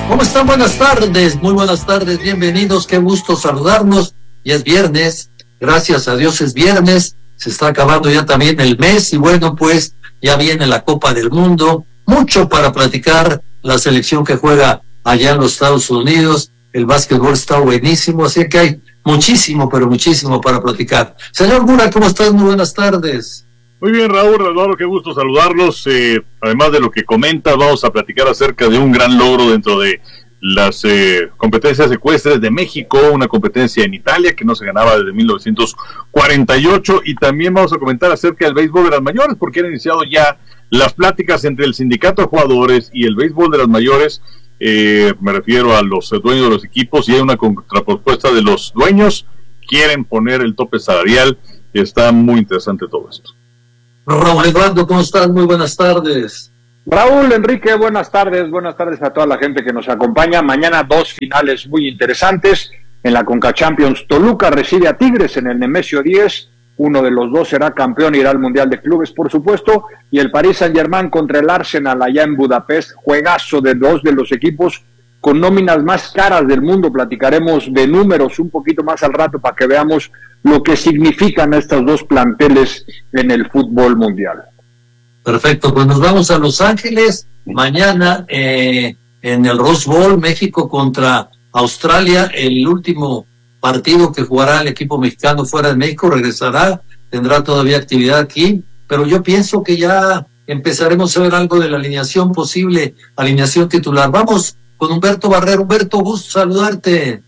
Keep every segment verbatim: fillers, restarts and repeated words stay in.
¿Cómo están? Buenas tardes, muy buenas tardes, bienvenidos, qué gusto saludarnos. Ya es viernes, gracias a Dios es viernes, se está acabando ya también el mes y bueno, pues ya viene la Copa del Mundo, mucho para platicar, la selección que juega allá en los Estados Unidos, el básquetbol está buenísimo, así que hay muchísimo, pero muchísimo para platicar. Señor Mura, ¿cómo estás? Muy buenas tardes. Muy bien, Raúl, Eduardo, qué gusto saludarlos. Eh, además de lo que comentas, vamos a platicar acerca de un gran logro dentro de las eh, competencias ecuestres de México, una competencia en Italia que no se ganaba desde mil novecientos cuarenta y ocho, y también vamos a comentar acerca del béisbol de las mayores, porque han iniciado ya las pláticas entre el sindicato de jugadores y el béisbol de las mayores. Eh, me refiero a los dueños de los equipos, y hay una contrapropuesta de los dueños, quieren poner el tope salarial, y está muy interesante todo esto. Raúl Eduardo, ¿cómo estás? Muy buenas tardes. Raúl, Enrique, buenas tardes, buenas tardes a toda la gente que nos acompaña. Mañana dos finales muy interesantes. En la Conca Champions, Toluca recibe a Tigres en el Nemesio diez. Uno de los dos será campeón, irá al Mundial de Clubes, por supuesto. Y el Paris Saint-Germain contra el Arsenal allá en Budapest. Juegazo de dos de los equipos con nóminas más caras del mundo. Platicaremos de números un poquito más al rato para que veamos lo que significan estos dos planteles en el fútbol mundial. Perfecto, pues nos vamos a Los Ángeles. Mañana eh, en el Rose Bowl, México contra Australia, el último partido que jugará el equipo mexicano fuera de México, regresará, tendrá todavía actividad aquí, pero yo pienso que ya empezaremos a ver algo de la alineación posible, alineación titular. Vamos con Humberto Barrero. Humberto, gusto saludarte.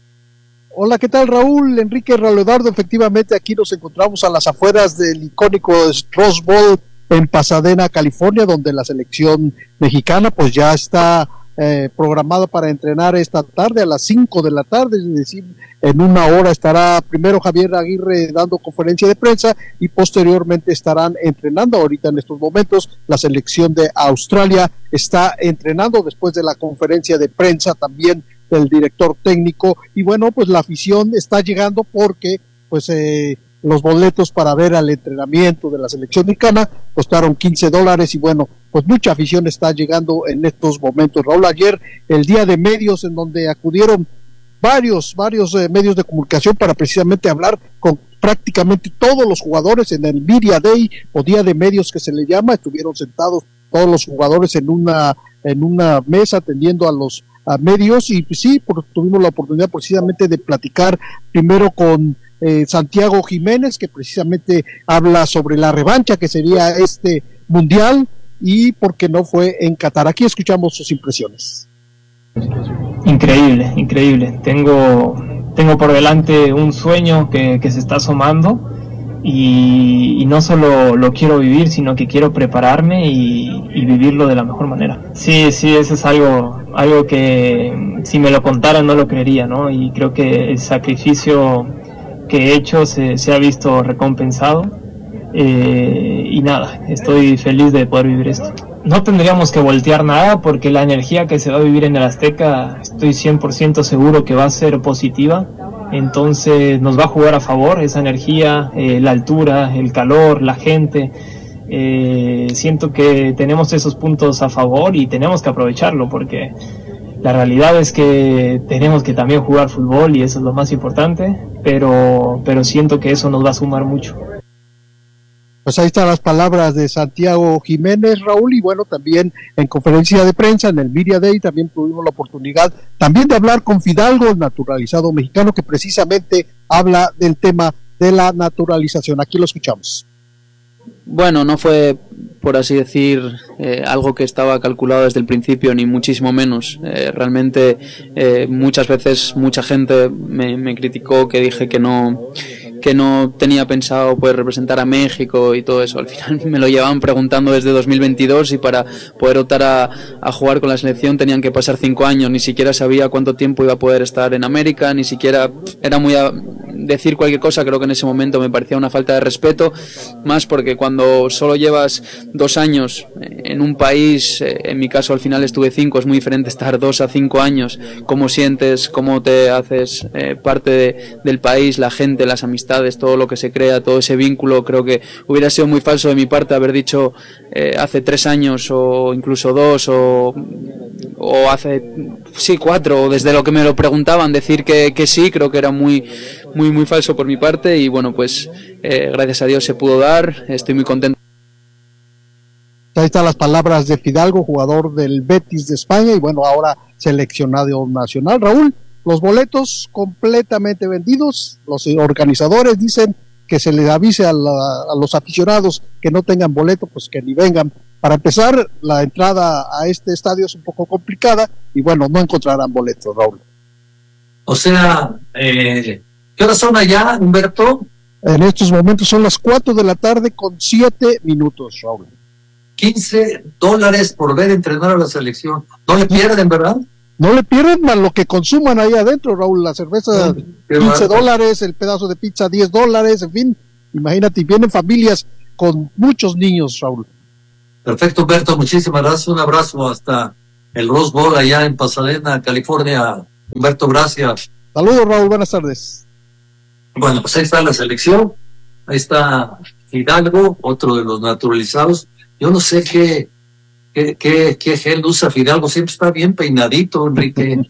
Hola, ¿qué tal, Raúl? Enrique, Raúl Eduardo, efectivamente aquí nos encontramos a las afueras del icónico Rose Bowl en Pasadena, California, donde la selección mexicana pues ya está eh, programada para entrenar esta tarde a las cinco de la tarde, es decir, en una hora estará primero Javier Aguirre dando conferencia de prensa y posteriormente estarán entrenando. Ahorita en estos momentos la selección de Australia está entrenando después de la conferencia de prensa también del director técnico, y bueno, pues la afición está llegando porque pues eh, los boletos para ver al entrenamiento de la selección mexicana costaron quince dólares, y bueno, pues mucha afición está llegando en estos momentos. Raúl, ayer el día de medios en donde acudieron varios, varios eh, medios de comunicación para precisamente hablar con prácticamente todos los jugadores en el Media Day o día de medios que se le llama, estuvieron sentados todos los jugadores en una, en una mesa atendiendo a los a medios, y pues, sí, por, tuvimos la oportunidad precisamente de platicar primero con eh, Santiago Jiménez, que precisamente habla sobre la revancha que sería este mundial y por qué no fue en Qatar. Aquí escuchamos sus impresiones. Increíble, increíble. Tengo, tengo por delante un sueño que, que se está asomando, y, y no solo lo quiero vivir, sino que quiero prepararme y, y vivirlo de la mejor manera. Sí, sí, eso es algo, algo que si me lo contaran no lo creería, ¿no? Y creo que el sacrificio que he hecho se, se ha visto recompensado, eh, y nada, estoy feliz de poder vivir esto. No tendríamos que voltear nada, porque la energía que se va a vivir en el Azteca estoy cien por ciento seguro que va a ser positiva. Entonces nos va a jugar a favor esa energía, eh, la altura, el calor, la gente. Eh, siento que tenemos esos puntos a favor y tenemos que aprovecharlo, porque la realidad es que tenemos que también jugar fútbol y eso es lo más importante, pero, pero siento que eso nos va a sumar mucho. Pues ahí están las palabras de Santiago Jiménez, Raúl, y bueno, también en conferencia de prensa, en el Media Day, también tuvimos la oportunidad también de hablar con Fidalgo, el naturalizado mexicano, que precisamente habla del tema de la naturalización. Aquí lo escuchamos. Bueno, no fue, por así decir, eh, algo que estaba calculado desde el principio, ni muchísimo menos. Eh, realmente, eh, muchas veces mucha gente me, me criticó que dije que no... que no tenía pensado poder representar a México y todo eso. Al final me lo llevaban preguntando desde dos mil veintidós, y para poder optar a, a jugar con la selección tenían que pasar cinco años, ni siquiera sabía cuánto tiempo iba a poder estar en América, ni siquiera era muy a, decir cualquier cosa creo que en ese momento me parecía una falta de respeto, más porque cuando solo llevas dos años en un país, en mi caso al final estuve cinco, es muy diferente estar dos a cinco años, cómo sientes, cómo te haces eh, parte de, del país, la gente, las amistades, todo lo que se crea, todo ese vínculo. Creo que hubiera sido muy falso de mi parte haber dicho eh, hace tres años o incluso dos o, o hace sí cuatro, o desde lo que me lo preguntaban decir que, que sí. Creo que era muy muy muy falso por mi parte y bueno, pues eh, gracias a Dios se pudo dar, estoy muy contento. Ahí están las palabras de Fidalgo, jugador del Betis de España y bueno, ahora seleccionado nacional. Raúl, los boletos completamente vendidos, los organizadores dicen que se les avise a, la, a los aficionados que no tengan boleto, pues que ni vengan. Para empezar, la entrada a este estadio es un poco complicada y bueno, no encontrarán boletos, Raúl. O sea, eh, ¿qué horas son allá, Humberto? En estos momentos son las cuatro de la tarde con siete minutos, Raúl. quince dólares por ver entrenar a la selección. No le pierden, ¿verdad? No le pierden más lo que consuman ahí adentro, Raúl. La cerveza quince dólares, el pedazo de pizza diez dólares, en fin. Imagínate, y vienen familias con muchos niños, Raúl. Perfecto, Humberto, muchísimas gracias. Un abrazo hasta el Rose Bowl allá en Pasadena, California. Humberto, gracias. Saludos, Raúl, buenas tardes. Bueno, pues ahí está la selección. Ahí está Fidalgo, otro de los naturalizados. Yo no sé qué, qué, qué, qué gel usa Fidalgo, siempre está bien peinadito, Enrique.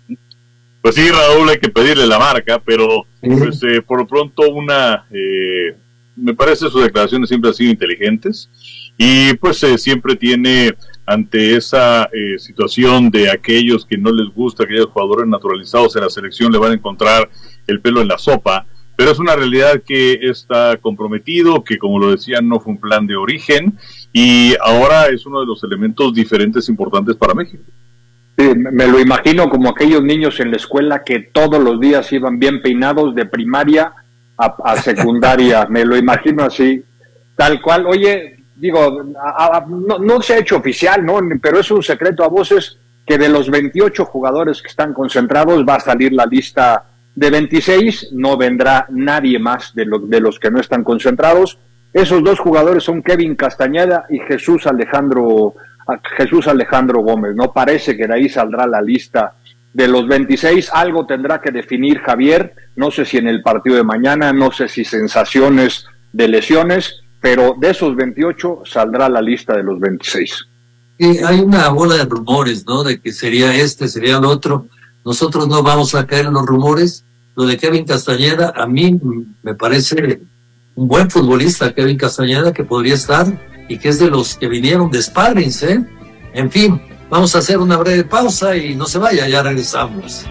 Pues sí, Raúl, hay que pedirle la marca, pero sí. pues eh, por lo pronto una, eh, me parece sus declaraciones siempre han sido inteligentes y pues eh, siempre tiene ante esa eh, situación de aquellos que no les gusta, aquellos jugadores naturalizados en la selección le van a encontrar el pelo en la sopa. Pero es una realidad que está comprometido, que como lo decían no fue un plan de origen y ahora es uno de los elementos diferentes importantes para México. Sí, me lo imagino como aquellos niños en la escuela que todos los días iban bien peinados de primaria a, a secundaria, me lo imagino así, tal cual. Oye, digo, a, a, no, no se ha hecho oficial, ¿no? Pero es un secreto a voces que de los veintiocho jugadores que están concentrados va a salir la lista de veintiséis, no vendrá nadie más de, lo, de los que no están concentrados. Esos dos jugadores son Kevin Castañeda y Jesús Alejandro Jesús Alejandro Gómez. No parece que de ahí saldrá la lista de los veintiséis. Algo tendrá que definir Javier, no sé si en el partido de mañana, no sé si sensaciones de lesiones, pero de esos veintiocho saldrá la lista de los veintiséis. Y hay una bola de rumores, ¿no? De que sería este, sería el otro. Nosotros no vamos a caer en los rumores. Lo de Kevin Castañeda, a mí me parece un buen futbolista, Kevin Castañeda, que podría estar y que es de los que vinieron de Sparrings, ¿eh? En fin, vamos a hacer una breve pausa y no se vaya, ya regresamos.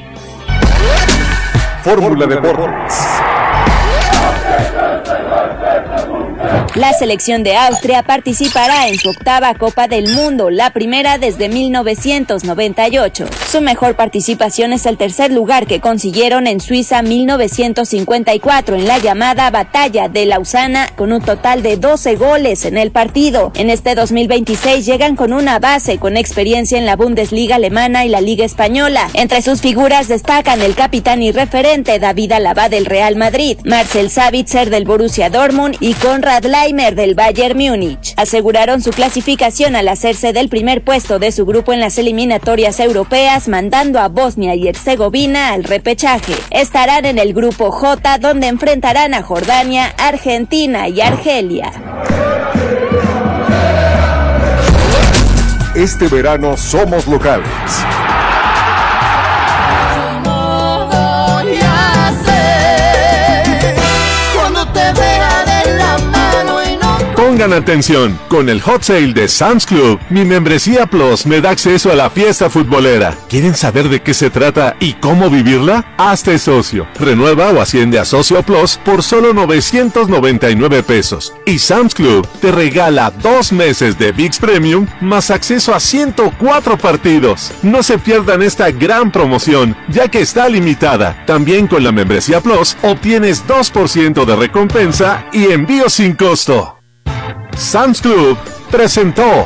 Fórmula Deportes. La selección de Austria participará en su octava Copa del Mundo, la primera desde mil novecientos noventa y ocho. Su mejor participación es el tercer lugar que consiguieron en Suiza mil novecientos cincuenta y cuatro en la llamada Batalla de Lausana, con un total de doce goles en el partido. En este dos mil veintiséis llegan con una base con experiencia en la Bundesliga alemana y la Liga española. Entre sus figuras destacan el capitán y referente David Alaba del Real Madrid, Marcel Sabitzer del Borussia Dortmund y Konrad Laimer del Bayern Múnich. Aseguraron su clasificación al hacerse del primer puesto de su grupo en las eliminatorias europeas, mandando a Bosnia y Herzegovina al repechaje. Estarán en el grupo J, donde enfrentarán a Jordania, Argentina y Argelia. Este verano somos locales. Pongan atención, con el hot sale de Sam's Club, mi membresía Plus me da acceso a la fiesta futbolera. ¿Quieren saber de qué se trata y cómo vivirla? Hazte socio, renueva o asciende a Socio Plus por solo novecientos noventa y nueve pesos. Y Sam's Club te regala dos meses de V I X Premium más acceso a ciento cuatro partidos. No se pierdan esta gran promoción, ya que está limitada. También con la membresía Plus obtienes dos por ciento de recompensa y envío sin costo. Sam's Club presentó.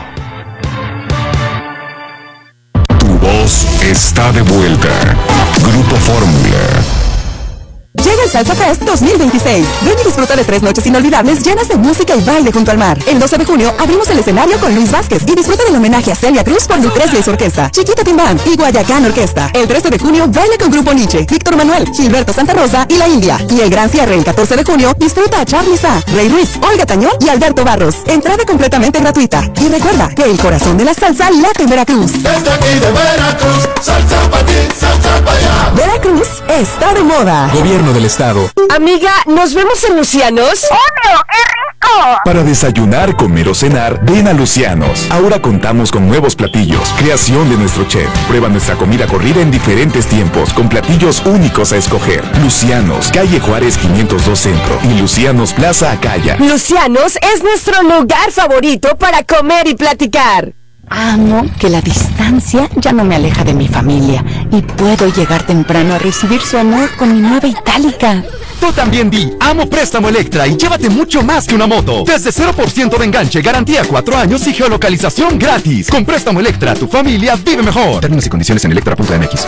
Tu voz está de vuelta. Grupo Fórmula. Llega el Salsa Fest dos mil veintiséis. Ven y disfruta de tres noches inolvidables llenas de música y baile junto al mar. El doce de junio abrimos el escenario con Luis Vázquez y disfruta del homenaje a Celia Cruz por Lucrecia y su orquesta, Chiquita Timbán y Guayacán Orquesta. El trece de junio baile con Grupo Nietzsche, Víctor Manuel, Gilberto Santa Rosa y La India. Y el gran cierre el catorce de junio disfruta a Charly Sa, Rey Ruiz, Olga Tañón y Alberto Barros. Entrada completamente gratuita. Y recuerda que el corazón de la salsa late en Veracruz. Desde aquí de Veracruz, salsa pa' ti, salsa pa' allá. Veracruz está de moda. Gobierno del Estado. Amiga, ¿nos vemos en Lucianos? ¡Obvio! ¡Qué rico! Para desayunar, comer o cenar, ven a Lucianos. Ahora contamos con nuevos platillos, creación de nuestro chef. Prueba nuestra comida corrida en diferentes tiempos, con platillos únicos a escoger. Lucianos, calle Juárez quinientos dos Centro y Lucianos Plaza Acaya. Lucianos es nuestro lugar favorito para comer y platicar. Amo que la distancia ya no me aleja de mi familia y puedo llegar temprano a recibir su amor con mi nueva Itálica. Tú también di, amo Préstamo Electra y llévate mucho más que una moto. Desde cero por ciento de enganche, garantía cuatro años y geolocalización gratis. Con Préstamo Electra, tu familia vive mejor. Términos y condiciones en electra punto m x.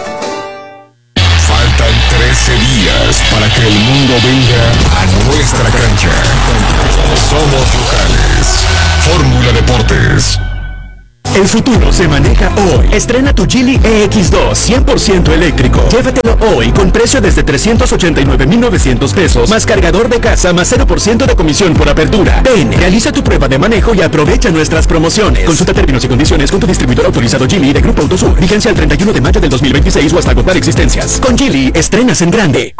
Faltan trece días para que el mundo venga a nuestra cancha. Somos locales. Fórmula Deportes. El futuro se maneja hoy. Estrena tu Geely E X dos cien por ciento eléctrico. Llévatelo hoy con precio desde trescientos ochenta y nueve mil novecientos pesos, más cargador de casa, más cero por ciento de comisión por apertura. Ven, realiza tu prueba de manejo y aprovecha nuestras promociones. Consulta términos y condiciones con tu distribuidor autorizado Geely de Grupo Autosur. Vigencia el treinta y uno de mayo del dos mil veintiséis o hasta agotar existencias. Con Geely, estrenas en grande.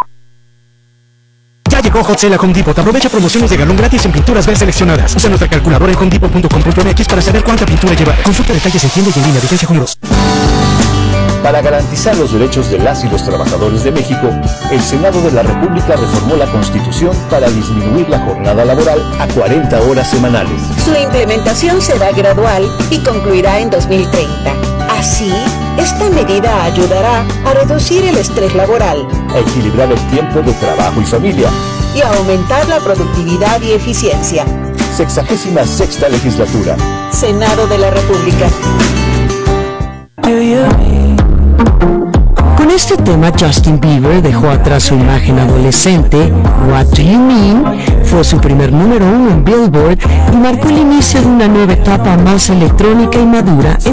Ya llegó Hot Sale a Home Depot. Aprovecha promociones de galón gratis en pinturas B seleccionadas. Usa nuestra calculadora en home depot punto com punto m x para saber cuánta pintura llevar. Consulta detalles en tienda y en línea. Vigencia junio dos. Para garantizar los derechos de las y los trabajadores de México, el Senado de la República reformó la Constitución para disminuir la jornada laboral a cuarenta horas semanales. Su implementación será gradual y concluirá en dos mil treinta. Así, esta medida ayudará a reducir el estrés laboral, a equilibrar el tiempo de trabajo y familia y a aumentar la productividad y eficiencia. Sexagésima sexta legislatura. Senado de la República. Con este tema, Justin Bieber dejó atrás su imagen adolescente. What Do You Mean fue su primer número uno en Billboard y marcó el inicio de una nueva etapa más electrónica y madura